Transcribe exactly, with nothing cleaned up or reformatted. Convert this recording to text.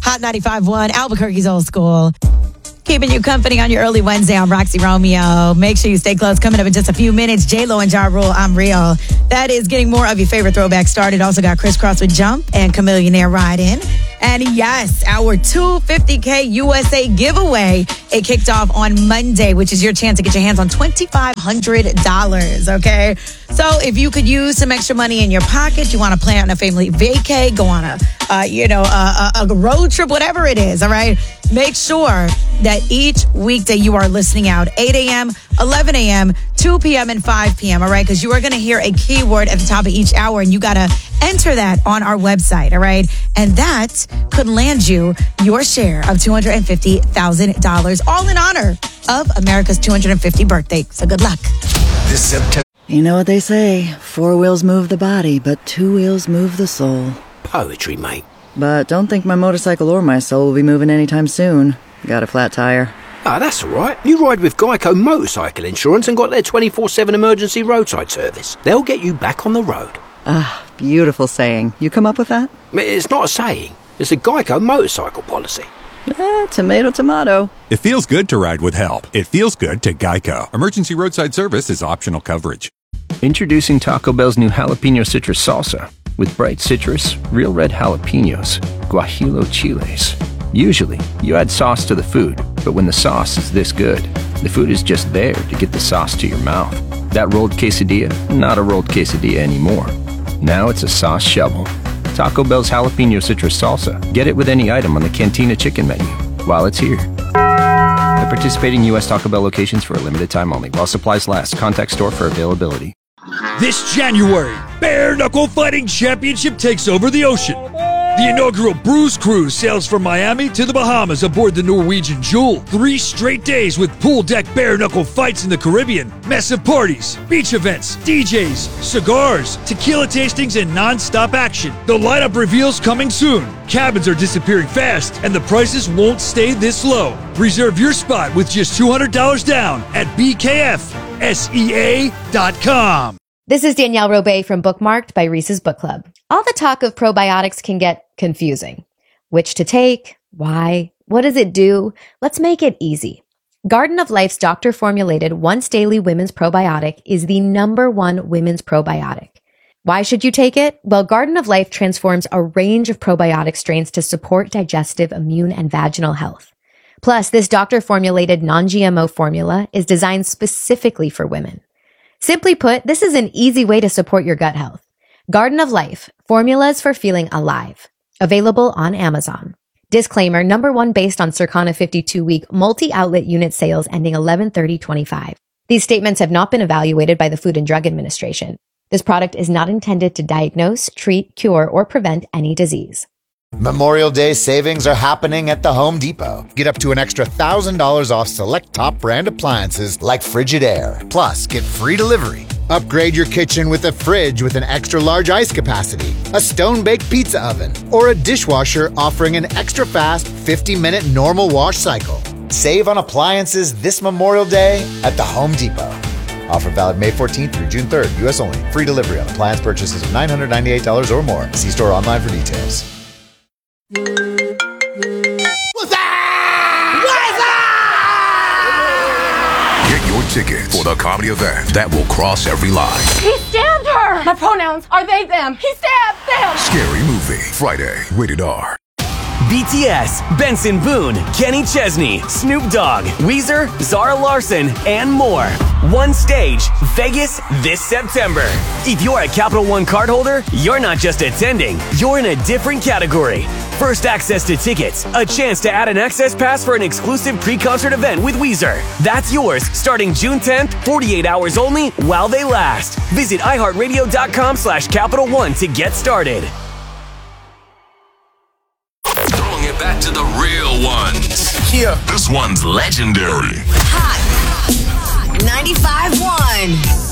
Hot ninety-five point one, Albuquerque's Old School. Keeping you company on your early Wednesday. I'm Roxy Romeo. Make sure you stay close. Coming up in just a few minutes, J-Lo and Ja Rule, I'm Real. That is getting more of your favorite throwback started. Also got Criss Cross with Jump and Chamillionaire Ride In. And yes, our two hundred fifty K U S A giveaway. It kicked off on Monday, which is your chance to get your hands on two thousand five hundred dollars, okay? So if you could use some extra money in your pocket, you want to plan on a family vacay, go on a, uh, you know, a, a, a road trip, whatever it is, all right? Make sure that each weekday you are listening out, eight a.m., eleven a.m., two p.m., and five p.m., all right? Because you are going to hear a keyword at the top of each hour, and you got to enter that on our website, all right? And that could land you your share of two hundred fifty thousand dollars, all in honor of America's two hundred fiftieth birthday. So good luck. This September. You know what they say, four wheels move the body, but two wheels move the soul. Poetry, mate. But don't think my motorcycle or my soul will be moving anytime soon. Got a flat tire. Ah, that's all right. You ride with Geico Motorcycle Insurance and got their twenty-four seven emergency roadside service. They'll get you back on the road. Ah, beautiful saying. You come up with that? It's not a saying. It's a Geico motorcycle policy. Eh, tomato, tomato. It feels good to ride with help. It feels good to Geico. Emergency roadside service is optional coverage. Introducing Taco Bell's new jalapeno citrus salsa. With bright citrus, real red jalapenos, guajillo chiles. Usually, you add sauce to the food, but when the sauce is this good, the food is just there to get the sauce to your mouth. That rolled quesadilla, not a rolled quesadilla anymore. Now it's a sauce shovel. Taco Bell's jalapeno citrus salsa. Get it with any item on the Cantina chicken menu while it's here. At participating U S Taco Bell locations for a limited time only. While supplies last. Contact store for availability. This January, Bare Knuckle Fighting Championship takes over the ocean. The inaugural Bruise Cruise sails from Miami to the Bahamas aboard the Norwegian Jewel. Three straight days with pool deck bare knuckle fights in the Caribbean, massive parties, beach events, D Js, cigars, tequila tastings, and non-stop action. The lineup reveals coming soon. Cabins are disappearing fast, and the prices won't stay this low. Reserve your spot with just two hundred dollars down at B K F S E A dot com. This is Danielle Robay from Bookmarked by Reese's Book Club. All the talk of probiotics can get confusing. Which to take? Why? What does it do? Let's make it easy. Garden of Life's doctor-formulated once-daily women's probiotic is the number one women's probiotic. Why should you take it? Well, Garden of Life transforms a range of probiotic strains to support digestive, immune, and vaginal health. Plus, this doctor-formulated non-G M O formula is designed specifically for women. Simply put, this is an easy way to support your gut health. Garden of Life, formulas for feeling alive. Available on Amazon. Disclaimer, number one based on Circana fifty-two week multi-outlet unit sales ending eleven thirty twenty-five. These statements have not been evaluated by the Food and Drug Administration. This product is not intended to diagnose, treat, cure, or prevent any disease. Memorial Day savings are happening at the Home Depot. Get up to an extra one thousand dollars off select top brand appliances like Frigidaire. Plus, get free delivery. Upgrade your kitchen with a fridge with an extra large ice capacity, a stone-baked pizza oven, or a dishwasher offering an extra fast fifty minute normal wash cycle. Save on appliances this Memorial Day at the Home Depot. Offer valid May fourteenth through June third, U S only. Free delivery on appliance purchases of nine hundred ninety-eight dollars or more. See store online for details. What's that? What's that? Get your tickets for the comedy event that will cross every line. He stabbed her! My pronouns are they, them. He stabbed them! Scary Movie, Friday, rated R. B T S, Benson Boone, Kenny Chesney, Snoop Dogg, Weezer, Zara Larson, and more. One stage, Vegas this September. If you're a Capital One cardholder, you're not just attending, you're in a different category. First access to tickets, a chance to add an access pass for an exclusive pre-concert event with Weezer. That's yours starting June tenth, forty-eight hours only while they last. Visit iHeartRadio.com slash Capital One to get started. Throwing it back to the real ones. Yeah. This one's legendary. Hot ninety-five point one.